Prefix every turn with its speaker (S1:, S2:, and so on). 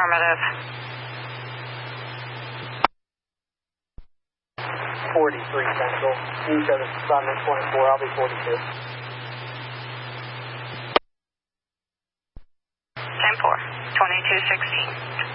S1: Affirmative.
S2: 43 Central. You show this assignment 24, I'll be 42.
S1: 10-4, 2216.